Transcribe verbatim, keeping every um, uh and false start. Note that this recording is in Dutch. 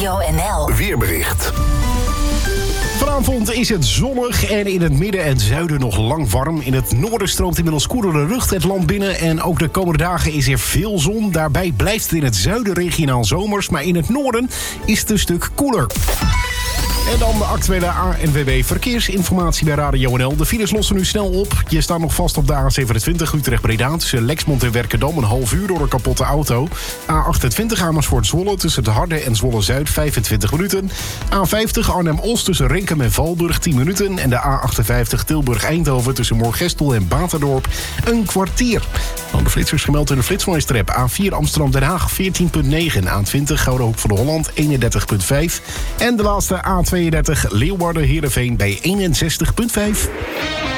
Radio N L Weerbericht. Vanavond is het zonnig en in het midden en zuiden nog lang warm. In het noorden stroomt inmiddels koelere lucht het land binnen. En ook de komende dagen is er veel zon. Daarbij blijft het in het zuiden regionaal zomers. Maar in het noorden is het een stuk koeler. En dan de actuele A N W B verkeersinformatie bij Radio N L. De files lossen nu snel op. Je staat nog vast op de A zevenentwintig Utrecht-Breda... tussen Lexmond en Werkendam een half uur door een kapotte auto. A achtentwintig Amersfoort-Zwolle tussen het Harde en Zwolle-Zuid vijfentwintig minuten. A vijftig Arnhem-Os tussen Renkum en Valburg tien minuten. En de A achtenvijftig Tilburg-Eindhoven tussen Moorgestel en Baterdorp een kwartier. Dan de flitsers gemeld in de Flitsmeister-app. A vier Amsterdam-Den Haag veertien komma negen. A twintig Gouden Hoek van de Holland eenendertig komma vijf. En de laatste A tweeëndertig Leeuwarden-Heerenveen bij eenenzestig komma vijf.